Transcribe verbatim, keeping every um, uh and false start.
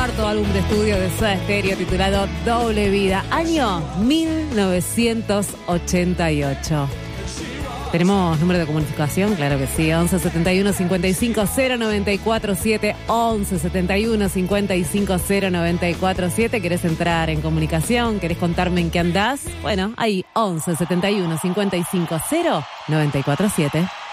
cuarto álbum de estudio de Soda Stereo titulado Doble Vida, año mil novecientos ochenta y ocho. ¿Tenemos número de comunicación? Claro que sí, once setenta y uno cincuenta y cinco cero noventa y cuatro siete, once setenta y uno cincuenta y cinco cero noventa y cuatro siete. ¿Querés entrar en comunicación? ¿Querés contarme en qué andás? Bueno, ahí, once setenta y uno cincuenta y cinco cero noventa y cuatro siete.